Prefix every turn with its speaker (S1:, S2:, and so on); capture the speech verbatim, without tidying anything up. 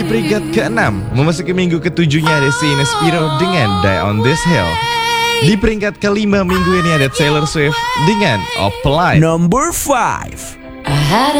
S1: Di peringkat keenam, memasuki minggu ketujuhnya ada Sheena Spiro dengan Die on This Hill. Di peringkat kelima minggu ini ada Taylor Swift dengan Opalite.
S2: Number five.
S3: I had